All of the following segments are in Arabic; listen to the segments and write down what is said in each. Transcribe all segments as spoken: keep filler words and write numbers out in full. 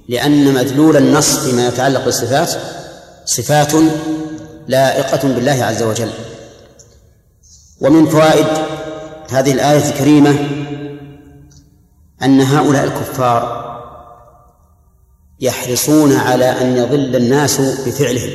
لأن مدلول النص فيما يتعلق بالصفات صفات لائقة بالله عز وجل. ومن فوائد هذه الآية الكريمة أن هؤلاء الكفار يحرصون على أن يضل الناس بفعلهم،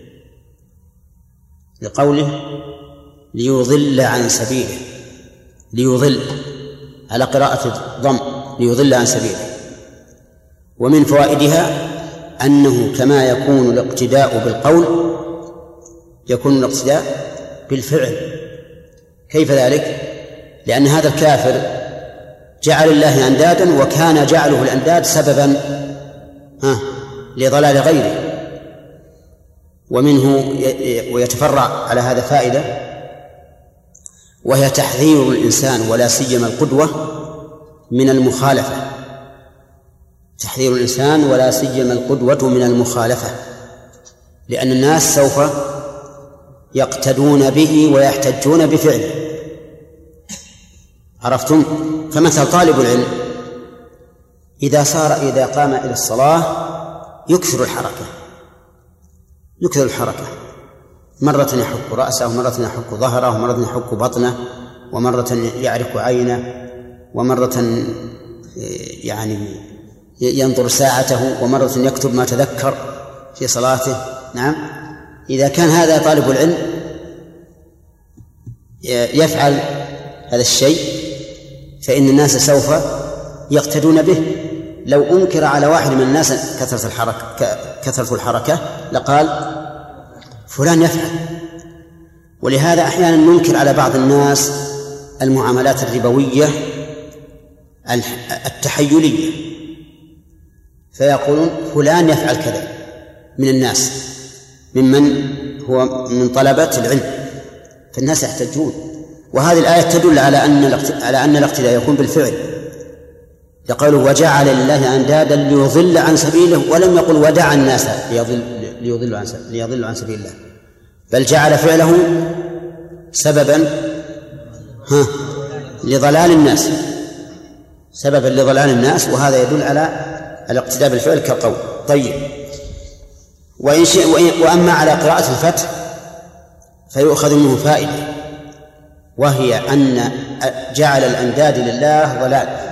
لقوله ليضل عن سبيله، ليضل على قراءة الضم، ليضل عن سبيله. ومن فوائدها أنه كما يكون الاقتداء بالقول يكون الاقتداء بالفعل. كيف ذلك؟ لأن هذا الكافر جعل الله أندادا، وكان جعله الأنداد سببا ها لضلال غيره. ومنه ويتفرع على هذا فائدة، وهي تحذير الإنسان ولا سيما القدوة من المخالفة، تحذير الإنسان ولا سيما القدوة من المخالفة، لأن الناس سوف يقتدون به ويحتجون بفعله. عرفتم؟ فمثل طالب العلم إذا صار إذا قام إلى الصلاة يكثر الحركة يكثر الحركة مرة يحك رأسه، ومرة يحك ظهره، ومرة يحك بطنه، ومرة يعرك عينه، ومرة يعني ينظر ساعته، ومرة يكتب ما تذكر في صلاته. نعم، إذا كان هذا طالب العلم يفعل هذا الشيء فإن الناس سوف يقتدون به. لو أنكر على واحد من الناس كثرة الحركة كثرة الحركة لقال فلان يفعل. ولهذا أحيانا ننكر على بعض الناس المعاملات الربوية التحيلية، فيقولون فلان يفعل كذا من الناس ممن هو من طلبة العلم، فالناس يحتجون. وهذه الآية تدل على أن على أن الاقتداء يكون بالفعل. يقول وجعل لله أندادا ليضل عن سبيله، ولم يقل ودع الناس ليضل ليضل عن ليضل عن سبيل الله، بل جعل فعله سببا ها لضلال الناس سببا لضلال الناس وهذا يدل على الاقتداء بالفعل كالقول. طيب، وإن شيء وأما على قراءة الفتح فيؤخذ منه فائدة، وهي أن جعل الأنداد لله ضلال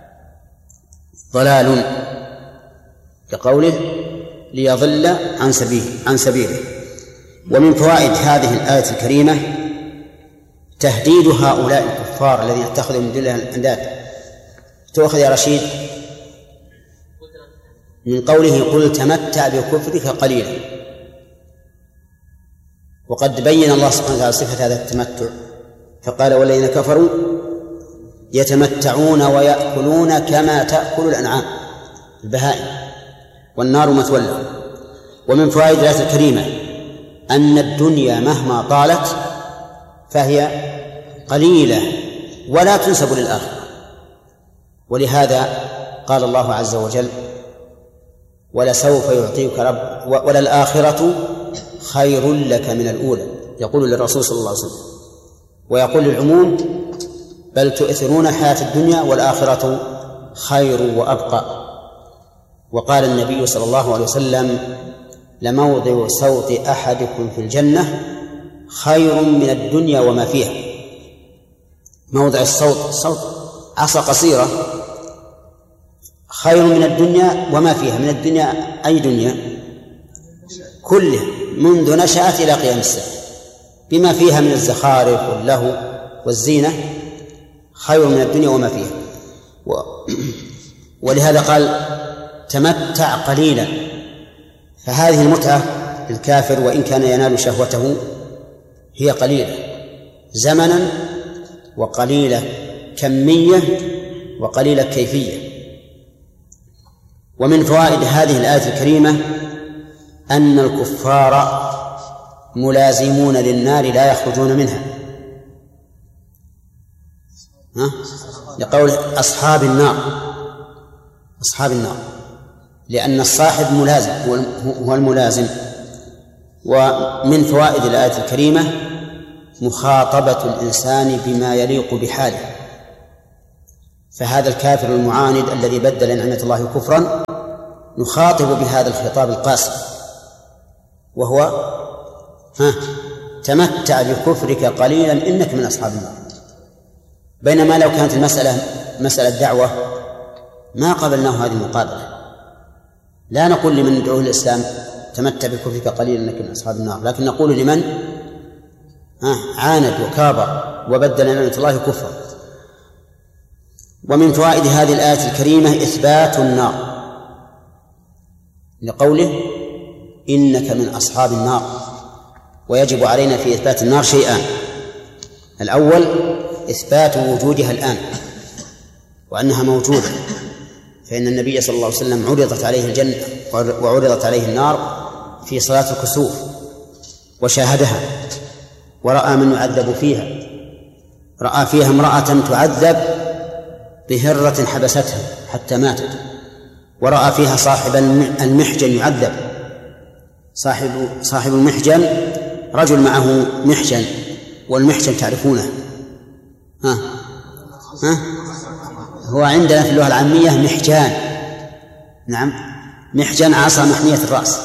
ضلال كقوله ليضل عن سبيله عن سبيله. ومن فوائد هذه الآية الكريمة تهديد هؤلاء الكفار الذين اتخذوا من دون الله الأنداد. تؤخذ يا رشيد من قوله قل تمتع بكفرك قليلا، وقد بين الله سبحانه وتعالى صفة هذا التمتع فقال والذين كفروا يتمتعون ويأكلون كما تأكل الأنعام البهائم والنار مثوى لهم. ومن فوائد الآية الكريمة أن الدنيا مهما طالت فهي قليلة ولا تنسب للآخرة، ولهذا قال الله عز وجل ولسوف يعطيك رب وللآخرة خير لك من الأولى، يقول للرسول صلى الله عليه وسلم، ويقول للعموم بل تؤثرون الحياة الدنيا والآخرة خير وأبقى. وقال النبي صلى الله عليه وسلم لموضع صوت أحدكم في الجنة خير من الدنيا وما فيها. موضع الصوت صوت عصا قصيرة خير من الدنيا وما فيها. من الدنيا أي دنيا؟ كله منذ نشأت إلى قيام الساعة بما فيها من الزخارف واللهو والزينة خير من الدنيا وما فيها. و... ولهذا قال تمتع قليلا. فهذه المتعة للكافر وإن كان ينال شهوته هي قليلة زمنا وقليلة كمية وقليلة كيفية. ومن فوائد هذه الآية الكريمة أن الكفار ملازمون للنار لا يخرجون منها، ها؟ لقول أصحاب النار أصحاب النار، لأن الصاحب ملازم هو الملازم. ومن فوائد الآية الكريمة مخاطبة الإنسان بما يليق بحاله. فهذا الكافر المعاند الذي بدل نعمة الله كفرا نخاطب بهذا الخطاب القاسي، وهو ها تمتع بكفرك قليلا إنك من أصحاب النار. بينما لو كانت المسألة مسألة دعوة ما قبلناه هذه المقابلة، لا نقول لمن يدعوه الإسلام تمتع بكفرك قليلا إنك من أصحاب النار، لكن نقول لمن ها عاند وكابر وبدل نعمة الله كفرا. ومن فوائد هذه الآية الكريمة إثبات النار لقوله إنك من أصحاب النار. ويجب علينا في إثبات النار شيئان: الأول إثبات وجودها الآن وأنها موجودة، فإن النبي صلى الله عليه وسلم عرضت عليه الجنة وعرضت عليه النار في صلاة الكسوف وشاهدها ورأى من يعذب فيها، رأى فيها امرأة تعذب بهرة حبستها حتى ماتت، ورأى فيها صاحب المحجن يعذب. صاحب صاحب المحجن رجل معه محجن، والمحجن تعرفونه ها ها هو عندنا في اللغة العامية محجان، نعم محجن عصا محمية الرأس.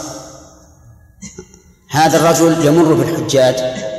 هذا الرجل يمر بالحجاج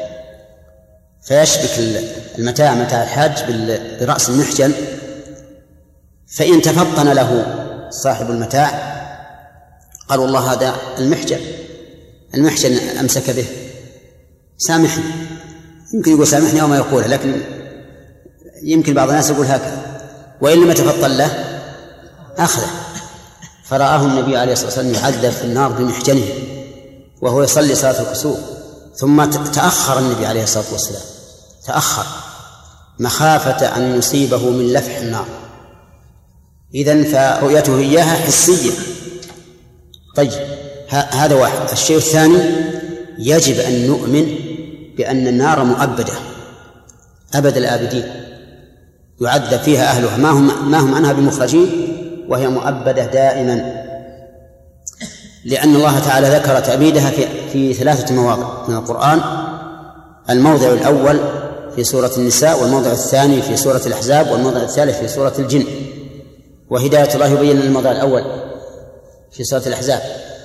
فيشبك المتاع متاع الحاج برأس المحجن، فإن تفطن له صاحب المتاع قال والله هذا المحجن المحجن أمسك به سامحني، يمكن يقول سامحني أو ما يقوله، لكن يمكن بعض الناس يقول هكذا، وإن لم يتفطن له أخذه. فرآه النبي عليه الصلاة والسلام يعذب في النار بمحجنه وهو يصلي صلاة الكسوف، ثم تأخر النبي عليه الصلاة والسلام تأخر مخافة أن يصيبه من لفح النار. إذن فرؤيته إياها حسية. طيب هذا واحد. الشيء الثاني يجب أن نؤمن بأن النار مؤبدة أبد الآبدين، يعذب فيها أهلها ما هم, ما هم عنها بمخرجين، وهي مؤبدة دائما، لأن الله تعالى ذكر تأبيدها في, في ثلاثة مواضع من القرآن: الموضع الأول في سورة النساء، والموضع الثاني في سورة الأحزاب، والموضع الثالث في سورة الجن. وهداية الله يبين الموضع الأول في سورة الأحزاب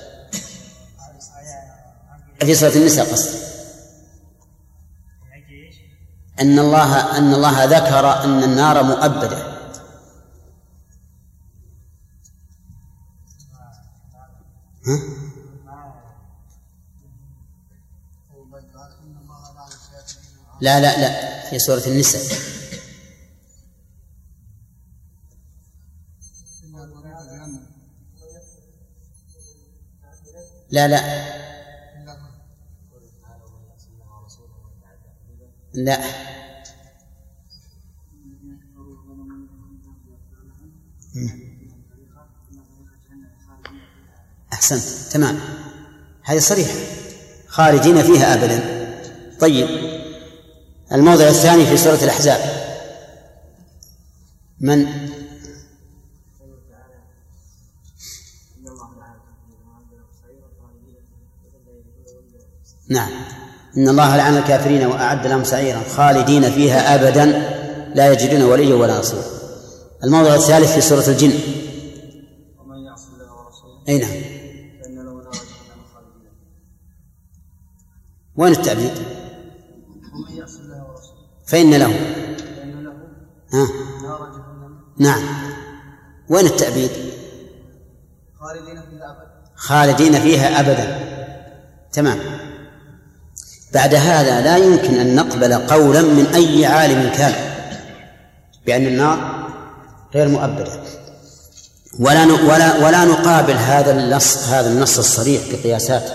في سورة النساء قصد أن الله أن الله ذكر أن النار مؤبدة. ها؟ لا لا لا في سورة النساء. لا لا لا أحسنت تمام، هذه صريحة خالدين فيها أبدا. طيب الموضع الثاني في سورة الأحزاب من نعم إن الله لعن الكافرين وأعد لهم سعيرا خالدين فيها أبدا لا يجدون وليا ولا نصيرا. الموضع الثالث في سورة الجن ومن يعص الله ورسوله أي نعم فإن له نار جهنم خالدين. وين التعبيد؟ ومن يعص الله ورسوله فإن له فإن له ها نار جهنم. نعم وين التعبيد؟ خالدين فيها أبدا خالدين فيها أبدا تمام. بعد هذا لا يمكن أن نقبل قولا من أي عالم كان بأن النار غير مؤبدة، ولا ولا ولا نقابل هذا النص هذا النص الصريح بقياسات،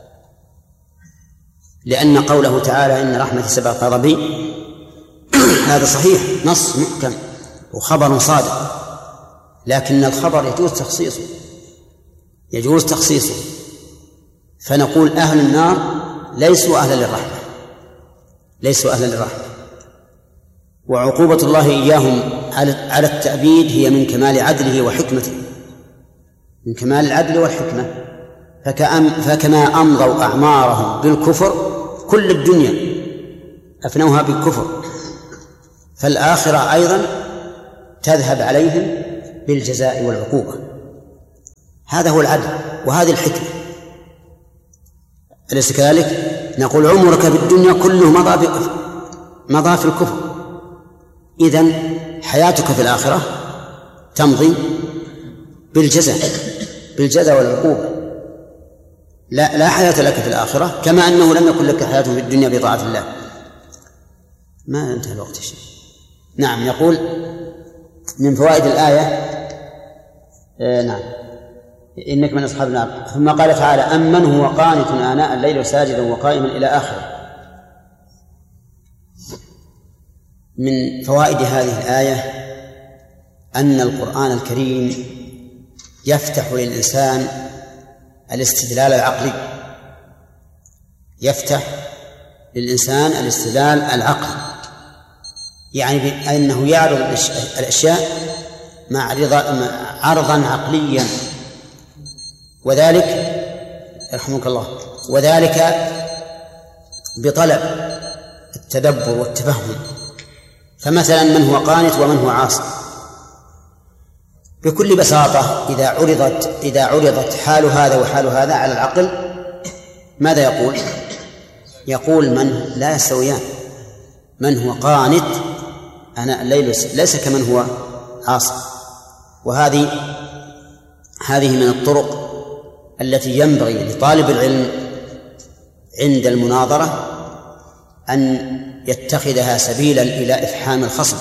لأن قوله تعالى إن رحمتي سبقت غضبي هذا صحيح نص محكم وخبر صادق، لكن الخبر يجوز تخصيصه يجوز تخصيصه فنقول أهل النار ليسوا أهلا للرحمة ليسوا أهلا للرحمة وعقوبة الله إياهم على التأبيد هي من كمال عدله وحكمته من كمال العدل والحكمة. فكما أمضوا أعمارهم بالكفر كل الدنيا أفنوها بالكفر، فالآخرة أيضا تذهب عليهم بالجزاء والعقوبة. هذا هو العدل وهذه الحكمة. أليس كذلك؟ نقول عمرك في الدنيا كله مضى مضى في الكفر، إذن حياتك في الآخرة تمضي بالجزاء بالجزاء والعقوبة. لا لا حياة لك في الآخرة، كما أنه لم يكن لك حياة في الدنيا بطاعة الله. ما انتهى الوقت يا شيخ. نعم، يقول من فوائد الآية آه نعم إنك من أصحاب النار. ثم قال تعالى أمن هو قانت آناء الليل وساجدا وقائما إلى آخره. من فوائد هذه الآية أن القرآن الكريم يفتح للإنسان الاستدلال العقلي، يفتح للإنسان الاستدلال العقلي، يعني بأنه يعرض الأشياء مع عرضا عقليا، وذلك يرحمك الله وذلك بطلب التدبر والتفهم. فمثلا من هو قانت ومن هو عاصي بكل بساطة إذا عرضت إذا عرضت حال هذا وحال هذا على العقل ماذا يقول؟ يقول من لا يستويان، من هو قانت أنا الليل ليس كمن هو عاصي. وهذه هذه من الطرق التي ينبغي لطالب العلم عند المناظرة أن يتخذها سبيلا إلى إفحام الخصم،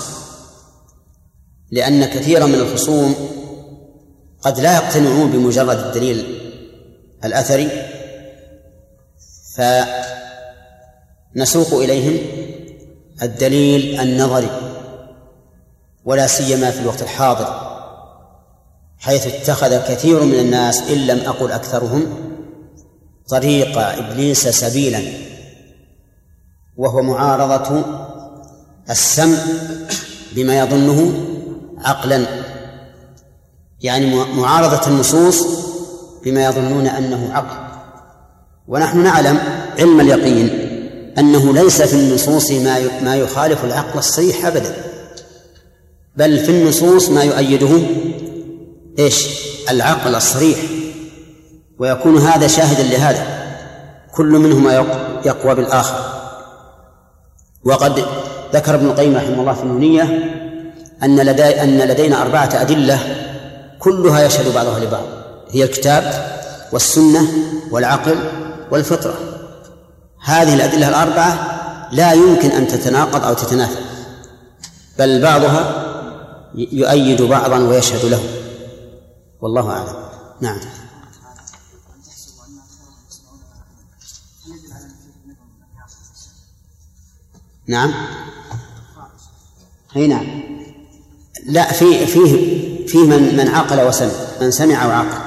لأن كثيرا من الخصوم قد لا يقتنعون بمجرد الدليل الأثري، فنسوق إليهم الدليل النظري، ولا سيما في الوقت الحاضر حيث اتخذ كثير من الناس إن لم أقل أكثرهم طريق إبليس سبيلا، وهو معارضة السمع بما يظنه عقلا، يعني معارضة النصوص بما يظنون أنه عقل. ونحن نعلم علم اليقين أنه ليس في النصوص ما ما يخالف العقل الصريح أبدا، بل في النصوص ما يؤيده إيش؟ العقل الصريح، ويكون هذا شاهدا لهذا، كل منهما يقوى بالآخر. وقد ذكر ابن القيم رحمه الله في النونية أن لدي أن لدينا أربعة أدلة كلها يشهد بعضها لبعض، هي الكتاب والسنة والعقل والفطرة. هذه الأدلة الأربعة لا يمكن أن تتناقض أو تتنافى، بل بعضها يؤيد بعضا ويشهد له، والله أعلم. نعم. نعم هي نعم لا في فيه فيه من من عقل وسمع، من سمع وعقل،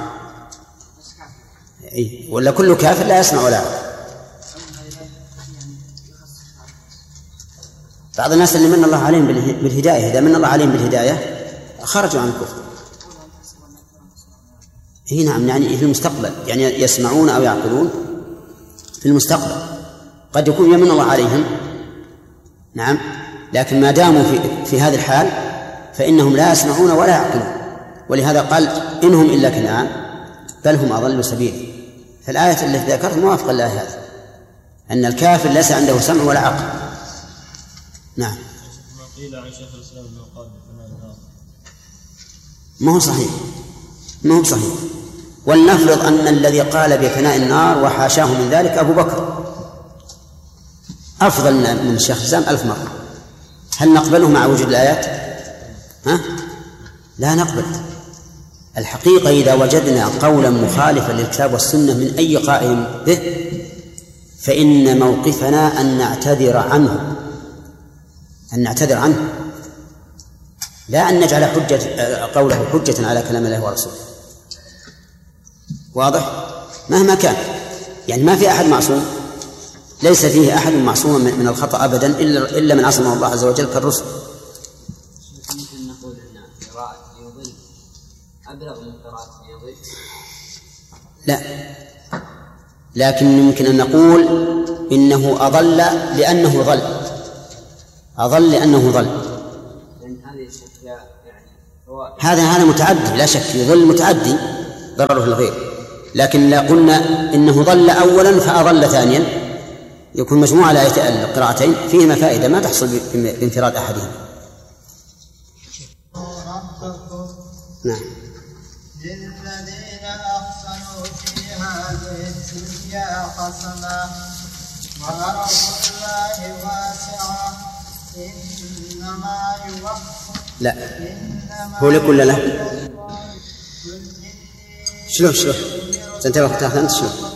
أي ولا كل كافر لا يسمع ولا يعقل. بعض الناس اللي من الله عليهم بالهداية، إذا من الله عليهم بالهداية خرجوا عن الكفر. هي نعم، يعني في المستقبل، يعني يسمعون أو يعقلون في المستقبل، قد يكون يمن الله عليهم نعم، لكن ما داموا في, في هذه الحال فإنهم لا يسمعون ولا يعقلون. ولهذا قال إنهم إلا كالأنعام بل هم أضل سبيلا. فالآية التي ذكرت موافقة لها هذا، أن الكافر ليس عنده سمع ولا عقل. نعم. ما قيل عن شيخ الإسلام أنه قال بفناء النار ما هو صحيح، ما هو صحيح. ولنفرض أن الذي قال بفناء النار وحاشاه من ذلك أبو بكر أفضل من الشيخ الإسلام ألف مرة، هل نقبله مع وجود الآيات؟ ها؟ لا نقبل. الحقيقة إذا وجدنا قولا مخالفا للكتاب والسنة من أي قائل به فإن موقفنا أن نعتذر عنه، أن نعتذر عنه، لا أن نجعل حجة قوله حجة على كلام الله ورسوله. واضح؟ مهما كان، يعني ما في أحد معصوم، ليس فيه أحد معصوم من الخطأ أبدا إلا إلا من عصمه الله عز وجل كالرسل. ممكن نقول أن قراءة يضل أبلغ من قراءة يضل؟ لا، لكن يمكن أن نقول إنه أضل لأنه ضل، أضل لأنه ضل. يعني هذه الشكل يعني هو هذا هذا متعدي لا شك، يضل متعدي ضرره الغير. لكن لا قلنا إنه ضل أولا فأضل ثانيا، يكون مجموع الآية القراءتين فيهما فائدة ما تحصل بانفراد أحدهما. نعم. للذين أحسنوا في هذه الدنيا حسنة وأرض الله واسعة إنما يوفى. لا هو لكل له. شلون شلون؟ أنت وقتها أنت شلون؟